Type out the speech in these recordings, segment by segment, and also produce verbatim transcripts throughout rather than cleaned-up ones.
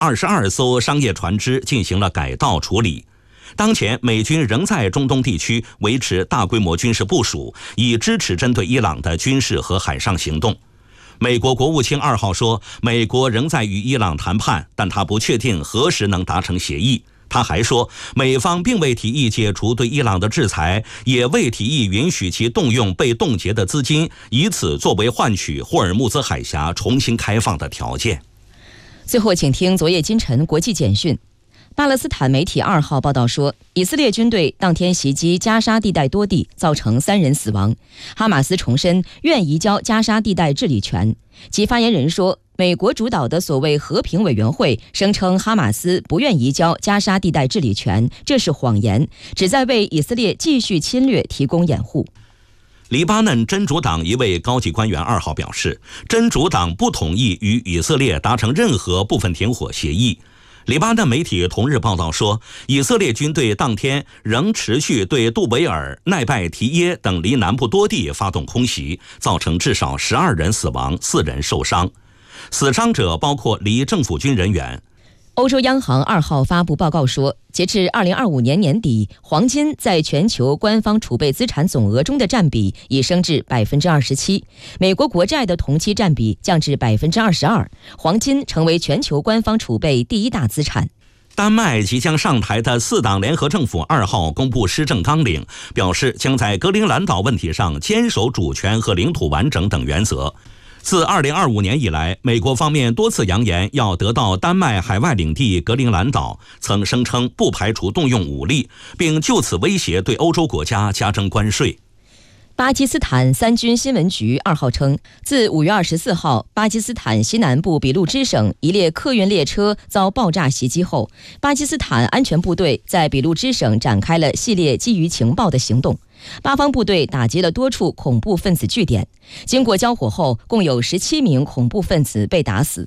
二十二艘商业船只进行了改道处理。当前美军仍在中东地区维持大规模军事部署，以支持针对伊朗的军事和海上行动。美国国务卿二号说，美国仍在与伊朗谈判，但他不确定何时能达成协议。他还说，美方并未提议解除对伊朗的制裁，也未提议允许其动用被冻结的资金，以此作为换取霍尔木兹海峡重新开放的条件。 最后，请听昨夜今晨国际简讯。巴勒斯坦媒体二号报道说，以色列军队当天袭击加沙地带多地，造成三人死亡。哈马斯重申愿移交加沙地带治理权。其发言人说，美国主导的所谓和平委员会声称哈马斯不愿移交加沙地带治理权，这是谎言，旨在为以色列继续侵略提供掩护。 黎巴嫩真主党一位高级官员二号表示，真主党不同意与以色列达成任何部分停火协议。黎巴嫩媒体同日报道说，以色列军队当天仍持续对杜维尔、奈拜提耶等离南部多地发动空袭，造成至少十二人死亡，四人受伤。死伤者包括离政府军人员。 欧洲央行二号发布报告说，截至二零二五年年底，黄金在全球官方储备资产总额中的占比已升至百分之二十七，美国国债的同期占比降至百分之二十二，黄金成为全球官方储备第一大资产。 丹麦即将上台的四党联合政府二号公布施政纲领，表示将在格陵兰岛问题上坚守主权和领土完整等原则。自二零二五年以来，美国方面多次扬言要得到丹麦海外领地格陵兰岛，曾声称不排除动用武力，并就此威胁对欧洲国家加征关税。 巴基斯坦三军新闻局二号称，自五月二十四号巴基斯坦西南部俾路支省一列客运列车遭爆炸袭击后，巴基斯坦安全部队在俾路支省展开了系列基于情报的行动。巴方部队打击了多处恐怖分子据点，经过交火后，共有十七名恐怖分子被打死。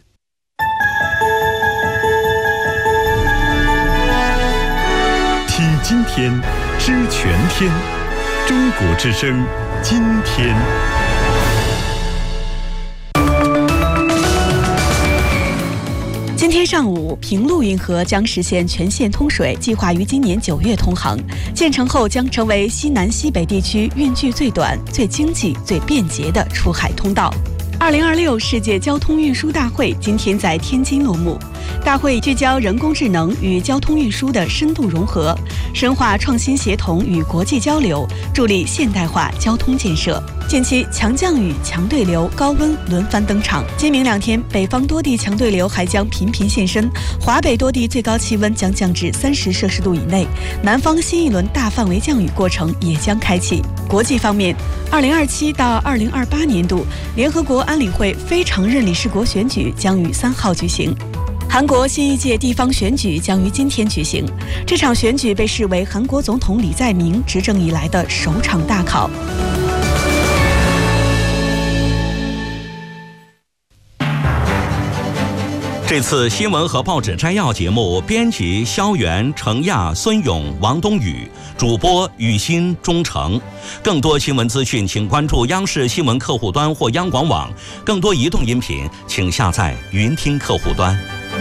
听今天，知全天，中国之声，今天。 今天上午，平陆运河将实现全线通水，计划于今年九月通航。建成后将成为西南西北地区运距最短、最经济、最便捷的出海通道。二零二六世界交通运输大会今天在天津落幕。大会聚焦人工智能与交通运输的深度融合，深化创新协同与国际交流，助力现代化交通建设。近期强降雨、强对流、高温轮番登场，今明两天北方多地强对流还将频频现身，华北多地最高气温将降至三十摄氏度以内，南方新一轮大范围降雨过程也将开启。国际方面，二零二七到二零二八年度联合国安理会非常任理事国选举将于三号举行。韩国新一届地方选举将于今天举行，这场选举被视为韩国总统李在明执政以来的首场大考。 这次新闻和报纸摘要节目，编辑肖元、程亚、孙勇、王冬雨，主播雨欣、钟诚。更多新闻资讯，请关注央视新闻客户端或央广网。更多移动音频，请下载云听客户端。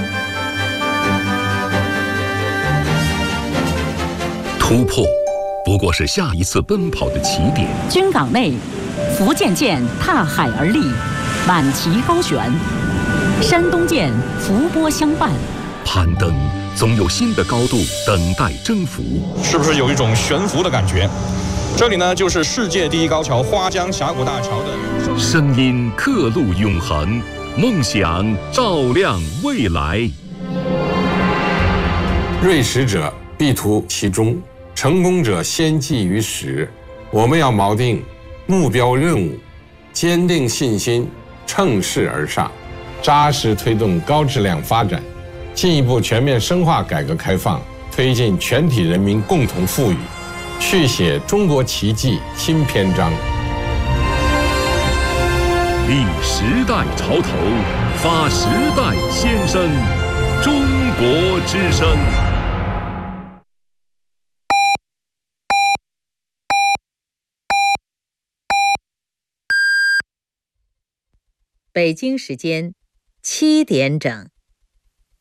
突破不过是下一次奔跑的起点。 军港内，福建舰踏海而立，满旗高悬。山东舰伏波相伴， 攀登总有新的高度等待征服。 是不是有一种悬浮的感觉？这里呢，就是世界第一高桥花江峡谷大桥的声音，刻录永恒，梦想照亮未来。 锐识者必图其中，成功者先记于始。我们要锚定目标任务，坚定信心，乘势而上，扎实推动高质量发展，进一步全面深化改革开放，推进全体人民共同富裕，续写中国奇迹新篇章。 立时代潮头，发时代先声，中国之声。 北京时间七点整。